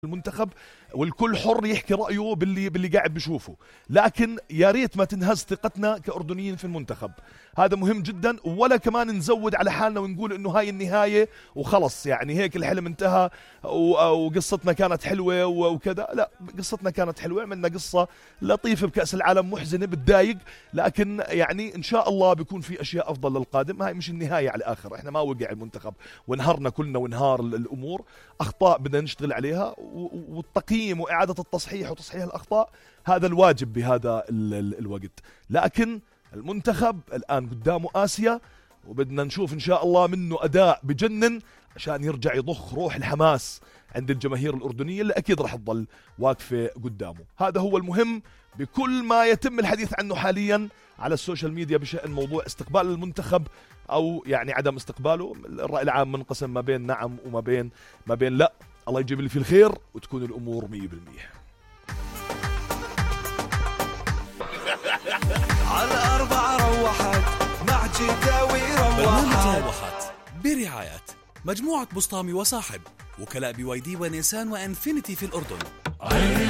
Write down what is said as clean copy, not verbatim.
المنتخب، والكل حر يحكي رأيه باللي قاعد بشوفه، لكن يا ريت ما تنهز ثقتنا كأردنيين في المنتخب. هذا مهم جدا، ولا كمان نزود على حالنا ونقول انه هاي النهاية وخلص، يعني هيك الحلم انتهى وقصتنا كانت حلوة وكذا. لا، قصتنا كانت حلوة، عملنا قصة لطيفة بكأس العالم، محزنة بتضايق، لكن يعني ان شاء الله بيكون في اشياء افضل للقادم. هاي مش النهاية على الاخر، احنا ما وقع المنتخب وانهارنا كلنا وانهار الامور، اخطاء بدنا نشتغل عليها، والتقييم وإعادة التصحيح وتصحيح الأخطاء هذا الواجب بهذا الوقت. لكن المنتخب الآن قدامه آسيا، وبدنا نشوف إن شاء الله منه أداء بجنن عشان يرجع يضخ روح الحماس عند الجماهير الأردنية اللي أكيد رح تظل واقفة قدامه. هذا هو المهم بكل ما يتم الحديث عنه حاليا على السوشيال ميديا بشأن موضوع استقبال المنتخب أو يعني عدم استقباله. الرأي العام منقسم ما بين نعم وما بين لا. الله يجيب اللي فيه الخير وتكون الأمور 100%. على الأربعة روحت مع جداوي روحت برعاية مجموعة بسطامي وصاحب، وكلاء BYD ونيسان وإنفينيتي في الأردن.